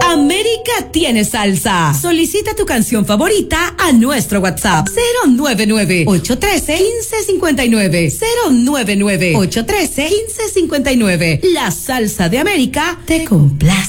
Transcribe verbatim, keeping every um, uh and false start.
América tiene salsa. Solicita tu canción favorita a nuestro WhatsApp cero nueve nueve, ocho uno tres, uno cinco cinco nueve cero nueve nueve, ocho uno tres, uno cinco cinco nueve. La salsa de América te complace.